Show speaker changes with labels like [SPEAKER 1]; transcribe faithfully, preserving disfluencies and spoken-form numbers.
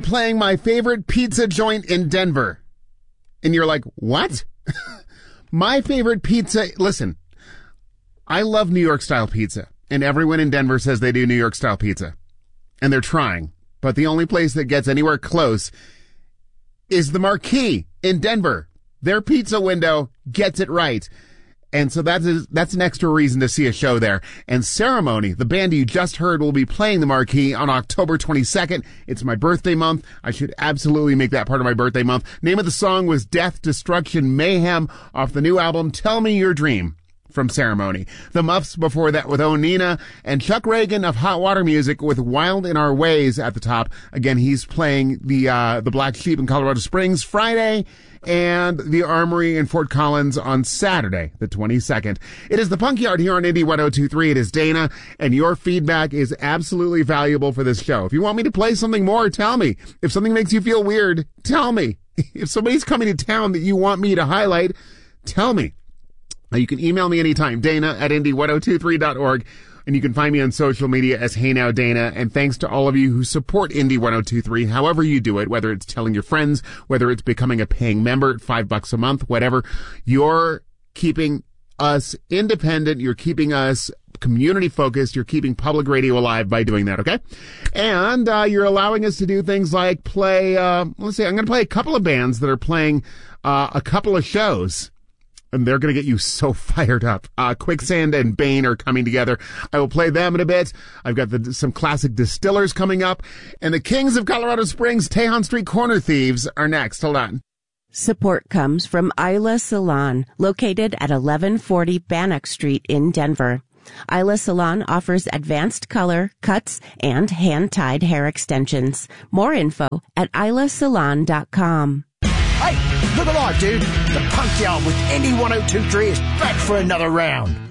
[SPEAKER 1] playing my favorite pizza joint in Denver. And you're like, what? My favorite pizza. Listen, I love New York style pizza, and everyone in Denver says they do New York style pizza, and they're trying. But the only place that gets anywhere close is the Marquee in Denver. Their pizza window gets it right. And so that's a, that's an extra reason to see a show there. And Ceremony, the band you just heard, will be playing the Marquee on October twenty-second. It's my birthday month. I should absolutely make that part of my birthday month. Name of the song was Death, Destruction, Mayhem off the new album Tell Me Your Dream from Ceremony. The Muffs before that with Onina, and Chuck Reagan of Hot Water Music with Wild in Our Ways at the top. Again, he's playing the uh the Black Sheep in Colorado Springs Friday, and the Armory in Fort Collins on Saturday, the twenty-second. It is the Punk Yard here on Indie one oh two point three. It is Dana, and your feedback is absolutely valuable for this show. If you want me to play something more, tell me. If something makes you feel weird, tell me. If somebody's coming to town that you want me to highlight, tell me. Now, you can email me anytime, Dana at indie one oh two three dot org, and you can find me on social media as Hey Now Dana. And thanks to all of you who support Indie one oh two three, however you do it, whether it's telling your friends, whether it's becoming a paying member at five bucks a month, whatever, you're keeping us independent, you're keeping us community focused, you're keeping public radio alive by doing that, okay? And uh, you're allowing us to do things like play, uh, let's see, I'm going to play a couple of bands that are playing uh, a couple of shows. And they're going to get you so fired up. Uh, Quicksand and Bane are coming together. I will play them in a bit. I've got the, some classic Distillers coming up. And the Kings of Colorado Springs, Tejon Street Corner Thieves are next. Hold on.
[SPEAKER 2] Support comes from Isla Salon, located at eleven forty Bannock Street in Denver. Isla Salon offers advanced color, cuts, and hand-tied hair extensions. More info at isla salon dot com.
[SPEAKER 3] Hey, look alive, dude. The Punk Yard with Indie one oh two point three is back for another round.